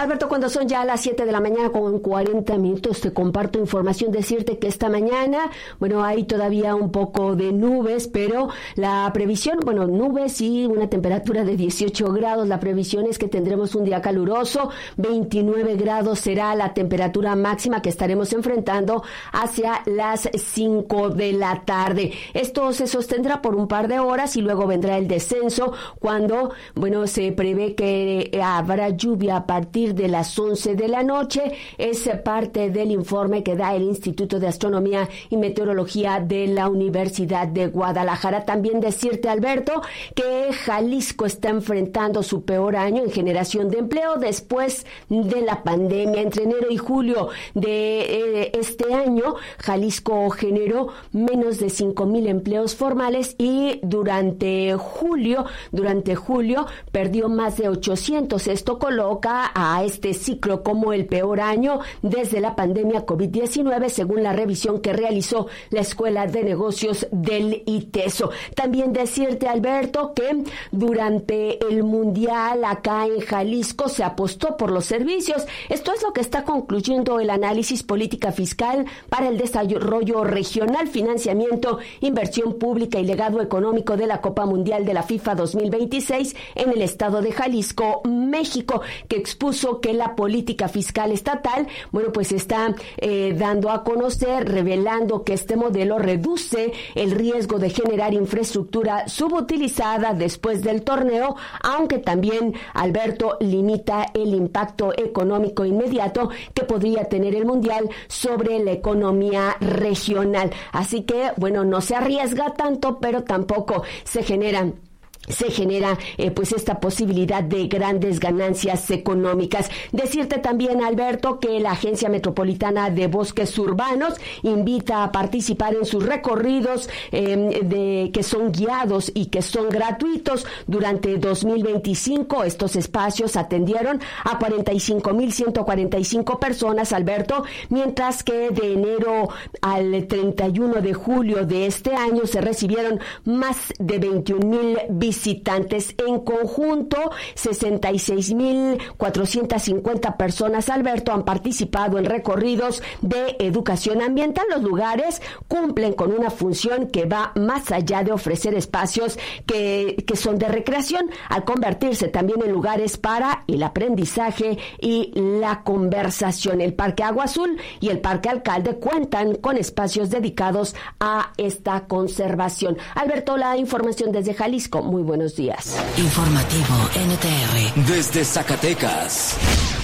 Alberto, cuando son ya las 7 de la mañana con 40 minutos, te comparto información, decirte que esta mañana, hay todavía un poco de nubes, pero la previsión, nubes y una temperatura de 18 grados, la previsión es que tendremos un día caluroso, 29 grados será la temperatura máxima que estaremos enfrentando hacia las 5 de la tarde. Esto se sostendrá por un par de horas y luego vendrá el descenso cuando, se prevé que habrá lluvia a partir de las 11 de la noche. Es parte del informe que da el Instituto de Astronomía y Meteorología de la Universidad de Guadalajara. También decirte, Alberto, que Jalisco está enfrentando su peor año en generación de empleo después de la pandemia. Entre enero y julio de este año, Jalisco generó menos de 5,000 empleos formales y durante julio perdió más de 800. Esto coloca a este ciclo como el peor año desde la pandemia COVID-19, según la revisión que realizó la Escuela de Negocios del ITESO. También decirte, Alberto, que durante el Mundial acá en Jalisco se apostó por los servicios. Esto es lo que está concluyendo el análisis política fiscal para el desarrollo regional, financiamiento, inversión pública y legado económico de la Copa Mundial de la FIFA 2026 en el estado de Jalisco, México, que expuso que la política fiscal estatal, está dando a conocer, revelando que este modelo reduce el riesgo de generar infraestructura subutilizada después del torneo, aunque también, Alberto, limita el impacto económico inmediato que podría tener el Mundial sobre la economía regional. Así que, no se arriesga tanto, pero tampoco se genera esta posibilidad de grandes ganancias económicas. Decirte también, Alberto, que la Agencia Metropolitana de Bosques Urbanos invita a participar en sus recorridos que son guiados y que son gratuitos durante 2025. Estos espacios atendieron a 45,145 personas, Alberto, mientras que de enero al 31 de julio de este año se recibieron más de 21,000 visitantes. En conjunto, 66,450 personas, Alberto, han participado en recorridos de educación ambiental. Los lugares cumplen con una función que va más allá de ofrecer espacios que son de recreación, al convertirse también en lugares para el aprendizaje y la conversación. El Parque Agua Azul y el Parque Alcalde cuentan con espacios dedicados a esta conservación. Alberto, la información desde Jalisco. Muy buenos días. Informativo NTR. Desde Zacatecas.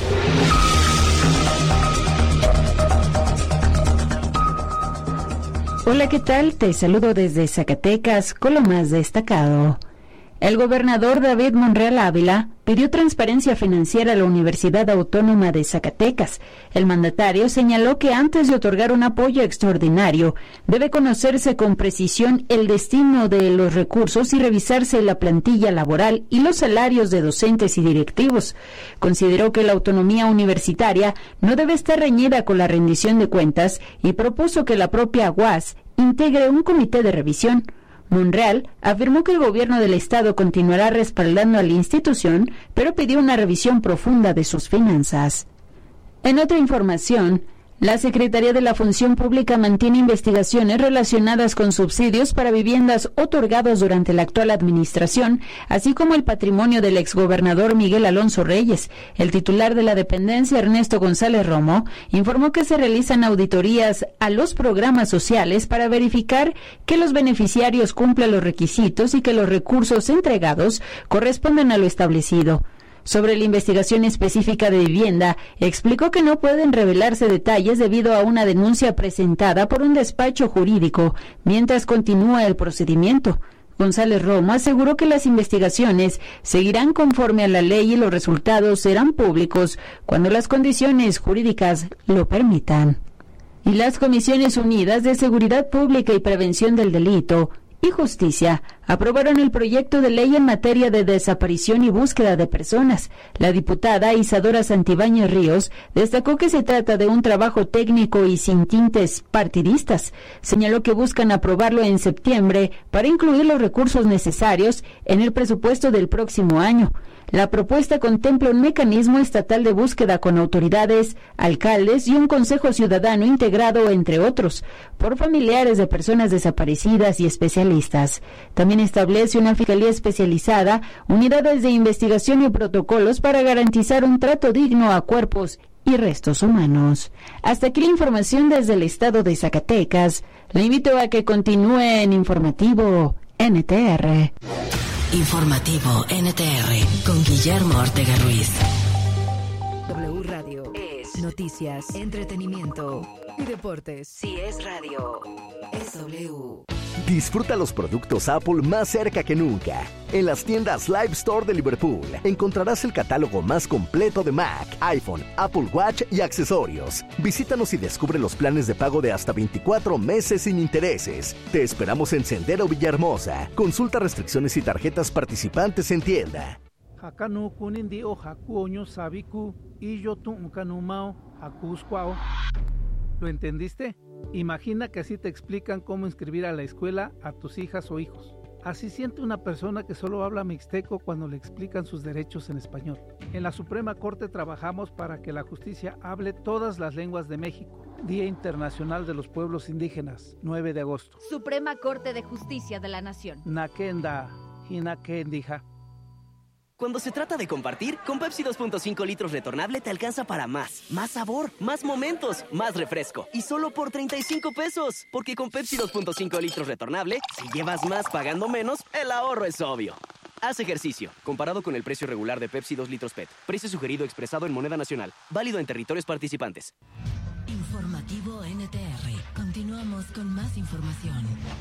Hola, ¿qué tal? Te saludo desde Zacatecas con lo más destacado. El gobernador David Monreal Ávila pidió transparencia financiera a la Universidad Autónoma de Zacatecas. El mandatario señaló que antes de otorgar un apoyo extraordinario, debe conocerse con precisión el destino de los recursos y revisarse la plantilla laboral y los salarios de docentes y directivos. Consideró que la autonomía universitaria no debe estar reñida con la rendición de cuentas y propuso que la propia UAS integre un comité de revisión. Monreal afirmó que el gobierno del estado continuará respaldando a la institución, pero pidió una revisión profunda de sus finanzas. En otra información, la Secretaría de la Función Pública mantiene investigaciones relacionadas con subsidios para viviendas otorgados durante la actual administración, así como el patrimonio del exgobernador Miguel Alonso Reyes. El titular de la dependencia, Ernesto González Romo, informó que se realizan auditorías a los programas sociales para verificar que los beneficiarios cumplan los requisitos y que los recursos entregados correspondan a lo establecido. Sobre la investigación específica de vivienda, explicó que no pueden revelarse detalles debido a una denuncia presentada por un despacho jurídico mientras continúa el procedimiento. González Romo aseguró que las investigaciones seguirán conforme a la ley y los resultados serán públicos cuando las condiciones jurídicas lo permitan. Y las Comisiones Unidas de Seguridad Pública y Prevención del Delito y Justicia aprobaron el proyecto de ley en materia de desaparición y búsqueda de personas. La diputada Isadora Santibáñez Ríos destacó que se trata de un trabajo técnico y sin tintes partidistas. Señaló que buscan aprobarlo en septiembre para incluir los recursos necesarios en el presupuesto del próximo año. La propuesta contempla un mecanismo estatal de búsqueda con autoridades, alcaldes y un consejo ciudadano integrado, entre otros, por familiares de personas desaparecidas y especialistas. También establece una fiscalía especializada, unidades de investigación y protocolos para garantizar un trato digno a cuerpos y restos humanos. Hasta aquí la información desde el estado de Zacatecas. Le invito a que continúe en Informativo NTR. Informativo NTR con Guillermo Ortega Ruiz. W Radio es noticias, entretenimiento y deportes. Si es radio, es W. Disfruta los productos Apple más cerca que nunca. En las tiendas Live Store de Liverpool encontrarás el catálogo más completo de Mac, iPhone, Apple Watch y accesorios. Visítanos y descubre los planes de pago de hasta 24 meses sin intereses. Te esperamos en Sendero Villahermosa. Consulta restricciones y tarjetas participantes en tienda. Hakanu kunindi o hakuoño sabiku y yo tu kanumao hakusquao. ¿Lo entendiste? Imagina que así te explican cómo inscribir a la escuela a tus hijas o hijos. Así siente una persona que solo habla mixteco cuando le explican sus derechos en español. En la Suprema Corte trabajamos para que la justicia hable todas las lenguas de México. Día Internacional de los Pueblos Indígenas, 9 de agosto. Suprema Corte de Justicia de la Nación. Nakenda, hinakendija. Cuando se trata de compartir, con Pepsi 2.5 litros retornable te alcanza para más. Más sabor, más momentos, más refresco. Y solo por 35 pesos. Porque con Pepsi 2.5 litros retornable, si llevas más pagando menos, el ahorro es obvio. Haz ejercicio. Comparado con el precio regular de Pepsi 2 litros PET. Precio sugerido expresado en moneda nacional. Válido en territorios participantes. Informativo NTR. Continuamos con más información.